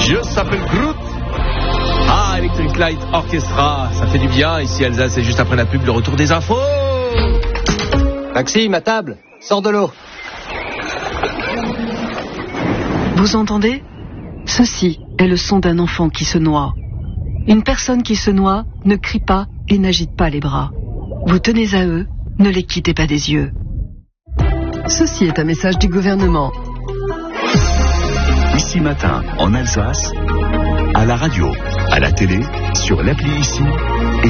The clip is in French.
Je s'appelle Groot. Ah, Electric Light Orchestra, ça fait du bien. Ici Alsace, c'est juste après la pub, le retour des infos. Maxime, à table, sors de l'eau. Vous entendez ? Ceci est le son d'un enfant qui se noie. Une personne qui se noie ne crie pas et n'agite pas les bras. Vous tenez à eux, ne les quittez pas des yeux. Ceci est un message du gouvernement. Ici Matin, en Alsace, à la radio, à la télé, sur l'appli Ici